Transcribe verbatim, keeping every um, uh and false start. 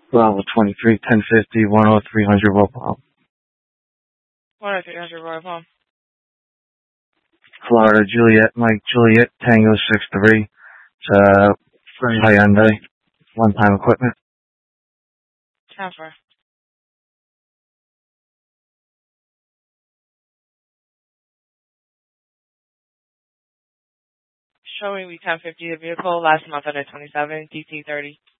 Bravo twenty-three, ten fifty, one oh three hundred, Royal Palm. one oh three hundred Royal Palm. Florida, Juliet, Mike, Juliet, Tango six three. It's uh, very high Hyundai, one-time equipment. Transfer. Showing we ten fifty the vehicle, last month under twenty-seven, D T thirty.